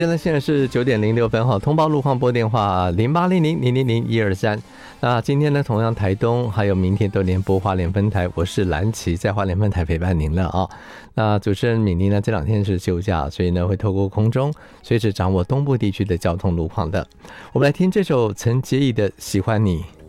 现在是9:06哈，通报路况拨电话0800000123。那今天呢，同样台东还有明天都连播花莲分台，我是蓝旗在花莲分台陪伴您了啊。那主持人敏妮呢，这2天是休假，所以呢会透过空中随时掌握东部地区的交通路况的。我们来听这首陈洁仪的《喜欢你》。